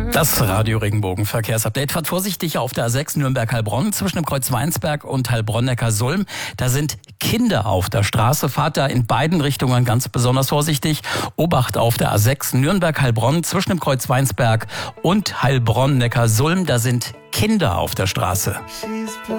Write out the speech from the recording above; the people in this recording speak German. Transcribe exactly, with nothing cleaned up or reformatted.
Das Radio Regenbogen Verkehrsupdate. Fahrt vorsichtig auf der A sechs Nürnberg-Heilbronn zwischen dem Kreuz Weinsberg und Heilbronn-Neckarsulm. Da sind Kinder auf der Straße. Fahrt da in beiden Richtungen ganz besonders vorsichtig. Obacht auf der A sechs Nürnberg-Heilbronn zwischen dem Kreuz Weinsberg und Heilbronn-Neckarsulm. Da sind Kinder auf der Straße.